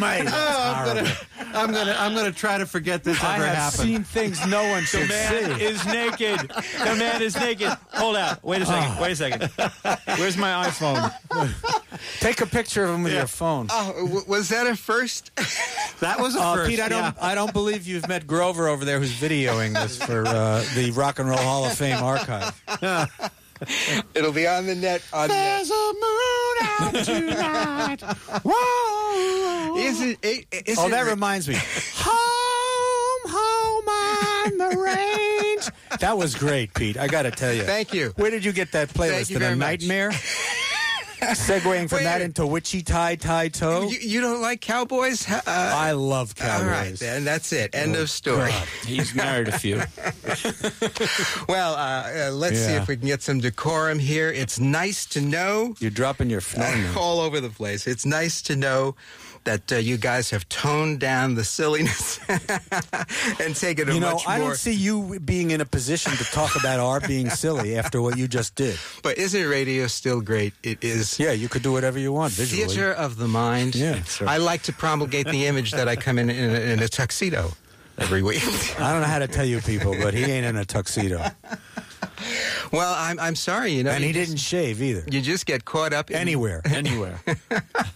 almighty. I'm gonna try to forget this I ever have happened. seen things no one The should man see. is naked. The man is naked. Hold out. Wait a second. Wait a second. Where's my iPhone? Take a picture of him with your phone. Oh, was that a first? That was a first. Pete, yeah. I don't believe you've met Grover over there who's videoing this for the Rock and Roll Hall of Fame archive. It'll be on the net. There's a moon out tonight. Whoa. That reminds me. Home on the range. That was great, Pete. I got to tell you. Thank you. Where did you get that playlist? Thank you In a very much. nightmare? Segueing from Wait. that into Witchy Tie Toe? You don't like cowboys? I love cowboys. All right, then. That's it. End of story. God. He's married a few. Well, let's see Yeah. if we can get some decorum here. It's nice to know. You're dropping your phone. All over the place. It's nice to know that you guys have toned down the silliness and taken a much I more... don't see you being in a position to talk about our being silly after what you just did. But isn't radio still great? It is... Yeah, you could do whatever you want visually. Theater of the mind. Yeah, sure. I like to promulgate the image that I come in a tuxedo every week. I don't know how to tell you people, but he ain't in a tuxedo. Well, I'm sorry, And he didn't shave either. You just get caught up in... Anywhere.